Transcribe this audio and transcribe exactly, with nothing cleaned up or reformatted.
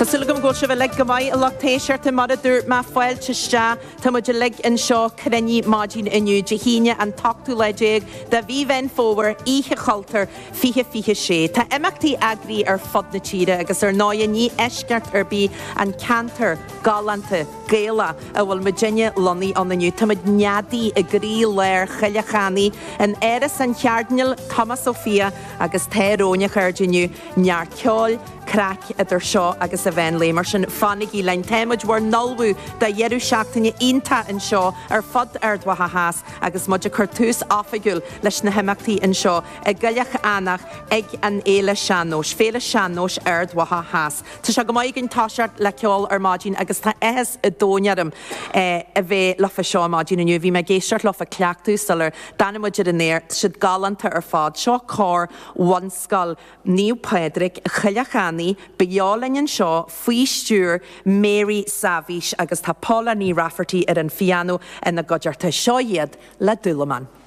Tásúlagam ggóil se bheith le go mbeidh a lachtéisiart a mar a dúirt má foiil teiste tá muidir le an seo crenní máidín inniu de híine an tachtú leidéig de bhí bhain fómhar ihe chaltar fiche fiche sé. Tá imeachtaí eagraí ar fod na tíre agus ar náid ní eisceart ar bí an cantar galanta géala a bhfuil Virginia Lonnie an naniu. Tá muid neadaí a grí léir chaileachanaí an éras an cheardneil Thomas Sophia agus Téróne chuirdiniu near ceol crack idir seo agus a bhain lé mar sin fannig í lein téimiid war nolbú de dhearú seachtaine ionta an seo ar fod ardmhatha háas agus muid a chuirtús áfagúil leis na himeachtaí an seo a gaileach annach ag an éile seanós, féle seanós ardmhatha háas. Tá se go mbeidh an táseart le ceol ar mádín agus tá ehas a dónearm a bheith lofa seo mádín aniu bhí me géisteart lofa cleachtú salar dana muidir an éir siad galanta ar fád seo cór wanscal Níl Pedric chaileachanaí beálainn an seo faoi stúr Mary Savish agus tá Paula ní Rafferty ar an fianú ina godiarta seo iad le dúlaman.